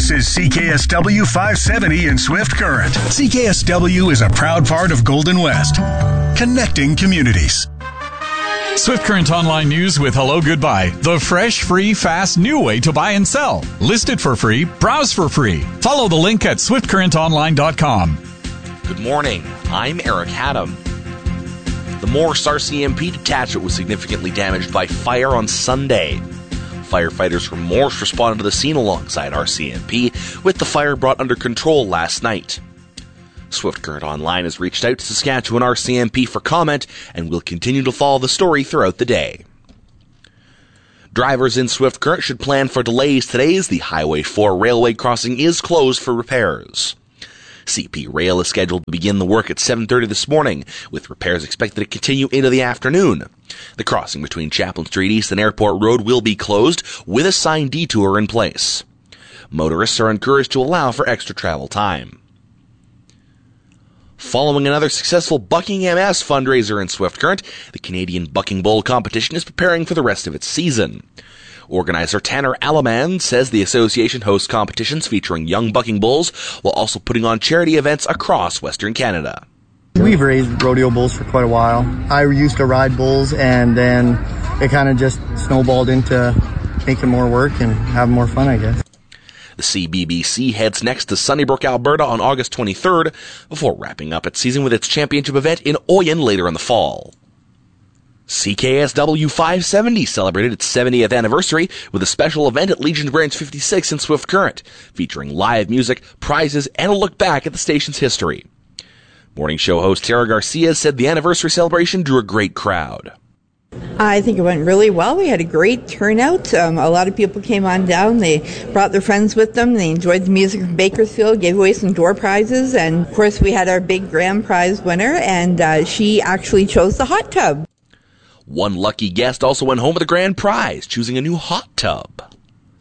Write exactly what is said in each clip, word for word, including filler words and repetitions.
This is C K S W five seventy in Swift Current. C K S W is a proud part of Golden West, connecting communities. Swift Current Online News with Hello Goodbye, the fresh, free, fast, new way to buy and sell. List it for free, browse for free. Follow the link at swift current online dot com. Good morning, I'm Eric Haddam. The Morse R C M P detachment was significantly damaged by fire on Sunday. Firefighters from Morse responded to the scene alongside R C M P, with the fire brought under control last night. Swift Current Online has reached out to Saskatchewan R C M P for comment and will continue to follow the story throughout the day. Drivers in Swift Current should plan for delays today as the Highway four railway crossing is closed for repairs. C P Rail is scheduled to begin the work at seven thirty this morning, with repairs expected to continue into the afternoon. The crossing between Chaplin Street East and Airport Road will be closed, with a signed detour in place. Motorists are encouraged to allow for extra travel time. Following another successful Bucking M S fundraiser in Swift Current, the Canadian Bucking Bowl competition is preparing for the rest of its season. Organizer Tanner Alaman says the association hosts competitions featuring young bucking bulls while also putting on charity events across Western Canada. We've raised rodeo bulls for quite a while. I used to ride bulls, and then it kind of just snowballed into making more work and having more fun, I guess. The C B B C heads next to Sunnybrook, Alberta on August twenty-third, before wrapping up its season with its championship event in Oyen later in the fall. C K S W five seventy celebrated its seventieth anniversary with a special event at Legion Branch fifty-six in Swift Current, featuring live music, prizes, and a look back at the station's history. Morning show host Tara Garcia said the anniversary celebration drew a great crowd. I think it went really well. We had a great turnout. Um, a lot of people came on down. They brought their friends with them. They enjoyed the music from Bakersfield, gave away some door prizes, and of course we had our big grand prize winner, and uh, she actually chose the hot tub. One lucky guest also went home with a grand prize, choosing a new hot tub.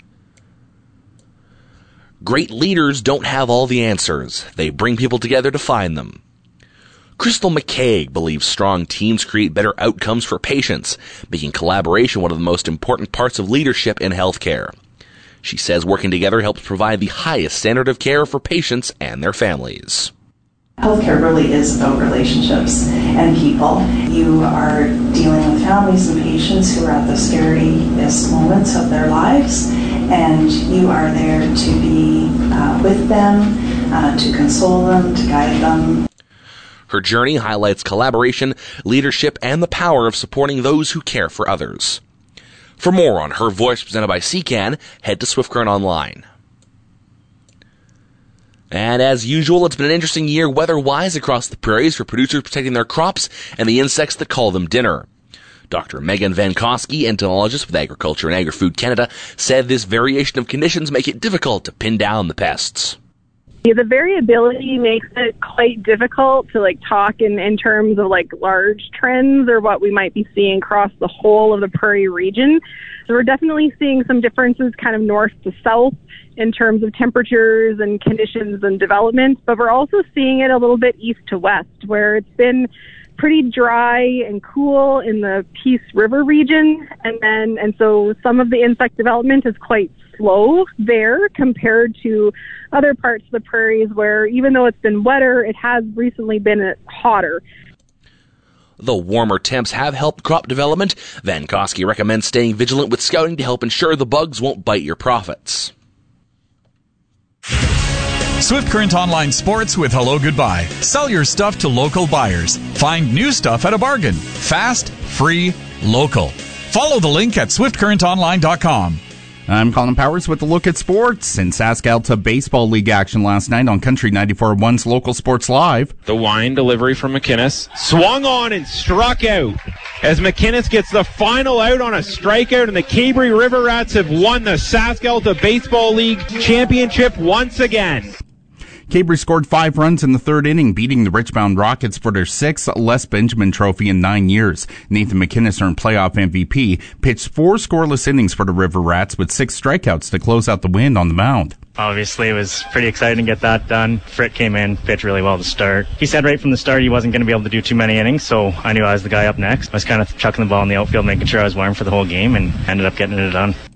Great leaders don't have all the answers. They bring people together to find them. Crystal McCaig believes strong teams create better outcomes for patients, making collaboration one of the most important parts of leadership in healthcare. She says working together helps provide the highest standard of care for patients and their families. Healthcare really is about relationships and people. You are dealing with families and patients who are at the scariest moments of their lives, and you are there to be uh, with them, uh, to console them, to guide them. Her journey highlights collaboration, leadership, and the power of supporting those who care for others. For more on Her Voice presented by C C A N, head to Swift Current Online. And as usual, it's been an interesting year weather-wise across the prairies for producers protecting their crops and the insects that call them dinner. Doctor Megan Vankowski, entomologist with Agriculture and Agri-Food Canada, said this variation of conditions make it difficult to pin down the pests. Yeah, the variability makes it quite difficult to like talk in, in terms of like large trends or what we might be seeing across the whole of the prairie region. So we're definitely seeing some differences kind of north to south in terms of temperatures and conditions and development, but we're also seeing it a little bit east to west, where it's been pretty dry and cool in the Peace River region, and then and so some of the insect development is quite slow there compared to other parts of the prairies where even though it's been wetter, it has recently been hotter. Though warmer temps have helped crop development, Vankowski recommends staying vigilant with scouting to help ensure the bugs won't bite your profits. Swift Current Online Sports with Hello Goodbye. Sell your stuff to local buyers. Find new stuff at a bargain. Fast, free, local. Follow the link at swift current online dot com. I'm Colin Powers with a look at sports. In SaskAlta Baseball League action last night on Country ninety-four point one's Local Sports Live. The wine delivery from McInnes. Swung on and struck out as McInnes gets the final out on a strikeout, and the Cabri River Rats have won the SaskAlta Baseball League championship once again. Cabri scored five runs in the third inning, beating the Richmond Rockets for their sixth Les Benjamin Trophy in nine years. Nathan McInnes earned playoff M V P, pitched four scoreless innings for the River Rats with six strikeouts to close out the win on the mound. Obviously, it was pretty exciting to get that done. Fritt came in, pitched really well to start. He said right from the start he wasn't going to be able to do too many innings, so I knew I was the guy up next. I was kind of chucking the ball in the outfield, making sure I was warm for the whole game, and ended up getting it done.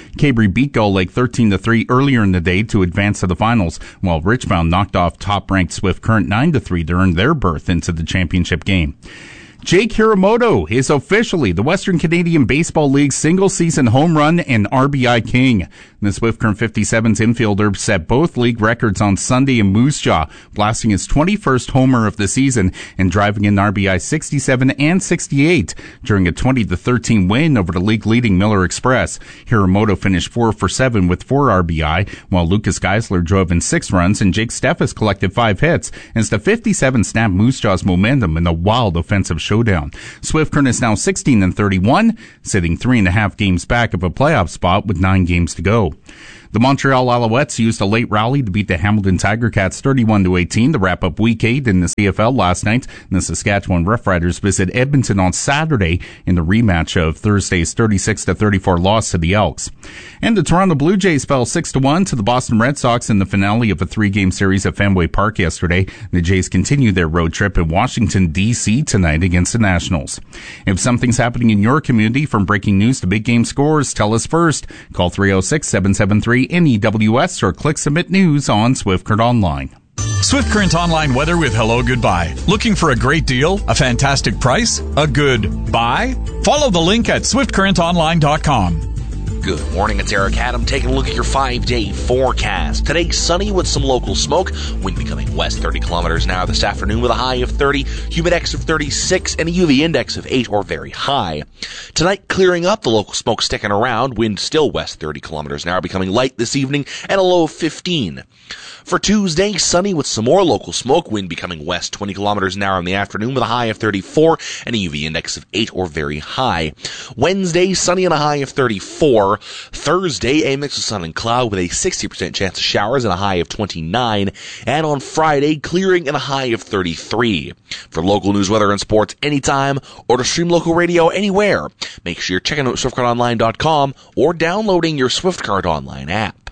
Cabry beat Gull Lake thirteen to three earlier in the day to advance to the finals, while Richmond knocked off top-ranked Swift Current nine to three to earn their berth into the championship game. Jake Hiramoto is officially the Western Canadian Baseball League's single-season home run and R B I king. The Swift Current fifty-sevens infielder set both league records on Sunday in Moose Jaw, blasting his twenty-first homer of the season and driving in R B I sixty-seven and sixty-eight during a twenty to thirteen win over the league-leading Miller Express. Hiramoto finished four for seven with four R B I, while Lucas Geisler drove in six runs and Jake Steffes collected five hits as the fifty-seven snapped Moose Jaw's momentum in a wild offensive showdown. Swift Current is now sixteen and thirty-one, sitting three and a half games back of a playoff spot with nine games to go. The Montreal Alouettes used a late rally to beat the Hamilton Tiger Cats thirty-one to eighteen to wrap up Week eight in the C F L last night. And the Saskatchewan Roughriders visit Edmonton on Saturday in the rematch of Thursday's thirty-six to thirty-four loss to the Elks. And the Toronto Blue Jays fell six to one to the Boston Red Sox in the finale of a three-game series at Fenway Park yesterday. The Jays continue their road trip in Washington, D C tonight against the Nationals. If something's happening in your community, from breaking news to big game scores, tell us first. Call three oh six, seven seven three, N E W S or click Submit News on Swift Current Online. Swift Current Online weather with Hello Goodbye. Looking for a great deal? A fantastic price? A good buy? Follow the link at swift current online dot com. Good morning, it's Eric Adam taking a look at your five-day forecast. Today, sunny with some local smoke. Wind becoming west thirty kilometers an hour this afternoon with a high of thirty, humidex of thirty-six, and a U V index of eight or very high. Tonight, clearing up, the local smoke sticking around. Wind still west thirty kilometers an hour, becoming light this evening, and a low of fifteen. For Tuesday, sunny with some more local smoke. Wind becoming west twenty kilometers an hour in the afternoon with a high of thirty-four and a U V index of eight or very high. Wednesday, sunny and a high of thirty-four. Thursday, a mix of sun and cloud with a sixty percent chance of showers and a high of twenty-nine. And on Friday, clearing and a high of thirty-three. For local news, weather, and sports anytime, or to stream local radio anywhere, make sure you're checking out swift current online dot com or downloading your Swift Current Online app.